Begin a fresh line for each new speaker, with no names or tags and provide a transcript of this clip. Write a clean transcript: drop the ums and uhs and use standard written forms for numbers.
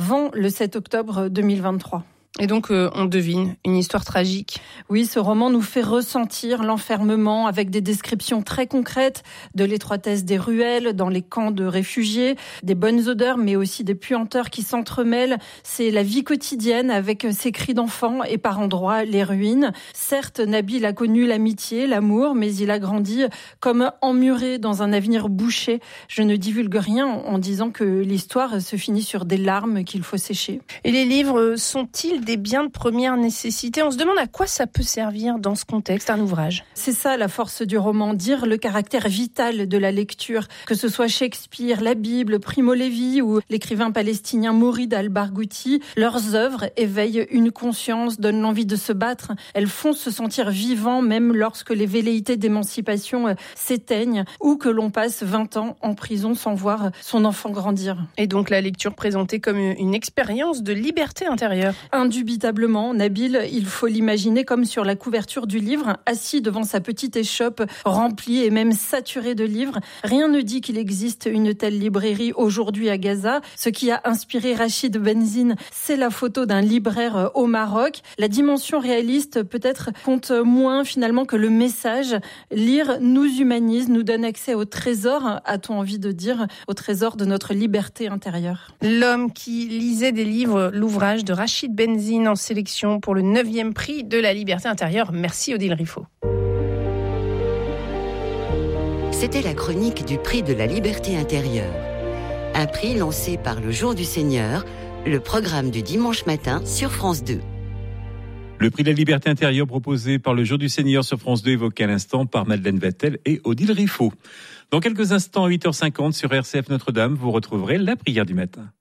avant le 7 octobre 2023.
Et donc, on devine une histoire tragique.
Oui, ce roman nous fait ressentir l'enfermement avec des descriptions très concrètes de l'étroitesse des ruelles, dans les camps de réfugiés, des bonnes odeurs, mais aussi des puanteurs qui s'entremêlent. C'est la vie quotidienne avec ses cris d'enfants et par endroits les ruines. Certes, Nabil a connu l'amitié, l'amour, mais il a grandi comme emmuré dans un avenir bouché. Je ne divulgue rien en disant que l'histoire se finit sur des larmes qu'il faut sécher.
Et les livres sont-ils des biens de première nécessité? On se demande à quoi ça peut servir dans ce contexte, un ouvrage.
C'est ça la force du roman, dire le caractère vital de la lecture, que ce soit Shakespeare, la Bible, Primo Levi ou l'écrivain palestinien Mourid al-Barghouti. Leurs œuvres éveillent une conscience, donnent l'envie de se battre. Elles font se sentir vivant même lorsque les velléités d'émancipation s'éteignent ou que l'on passe 20 ans en prison sans voir son enfant grandir.
Et donc la lecture présentée comme une expérience de liberté intérieure.
Indubitablement, Nabil, il faut l'imaginer comme sur la couverture du livre, assis devant sa petite échoppe remplie et même saturée de livres. Rien ne dit qu'il existe une telle librairie aujourd'hui à Gaza. Ce qui a inspiré Rachid Benzine, c'est la photo d'un libraire au Maroc. La dimension réaliste peut-être compte moins finalement que le message. Lire nous humanise, nous donne accès au trésor, a-t-on envie de dire, au trésor de notre liberté intérieure.
L'homme qui lisait des livres, l'ouvrage de Rachid Benzine en sélection pour le 9e prix de la liberté intérieure. Merci Odile Riffaut.
C'était la chronique du prix de la liberté intérieure. Un prix lancé par le Jour du Seigneur, le programme du dimanche matin sur France 2.
Le prix de la liberté intérieure proposé par le Jour du Seigneur sur France 2, évoqué à l'instant par Madeleine Vattel et Odile Riffaut. Dans quelques instants, à 8h50 sur RCF Notre-Dame, vous retrouverez la prière du matin.